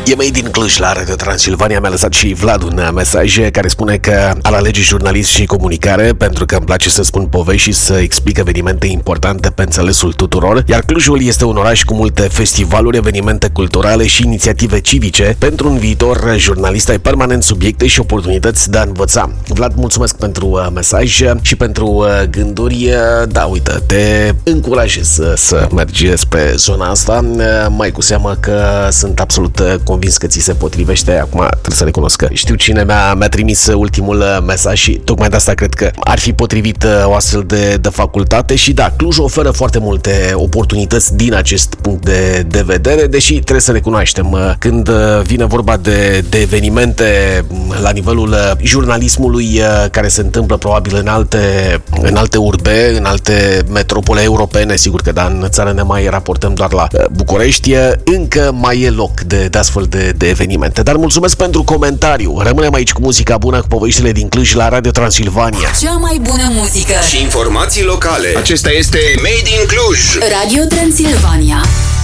E Made in Cluj la Radio Transilvania. Mi-a lăsat și Vlad un mesaj care spune că ar alege jurnalist și comunicare pentru că îmi place să spun povești și să explic evenimente importante pe înțelesul tuturor, iar Clujul este un oraș cu multe festivaluri, evenimente culturale și inițiative civice. Pentru un viitor jurnalist ai permanent subiecte și oportunități de a învăța. Vlad, mulțumesc pentru mesaj și pentru gânduri. Da, uite, te încurajez să mergi spre zona asta, mai cu seamă că sunt absolut convins că ți se potrivește. Acum trebuie să recunosc că știu cine mi-a trimis ultimul mesaj și tocmai de asta cred că ar fi potrivit o astfel de facultate. Și da, Cluj oferă foarte multe oportunități din acest punct de vedere, deși trebuie să recunoaștem, când vine vorba de evenimente la nivelul jurnalismului care se întâmplă probabil în alte urbe, în alte metropole europene, sigur că da, în țară ne mai raportăm doar la București, încă mai e loc de astfel de evenimente. Dar mulțumesc pentru comentariu. Rămânem aici cu muzica bună, cu poveștile din Cluj la Radio Transilvania. Cea mai bună muzică și informații locale. Acesta este Made in Cluj. Radio Transilvania.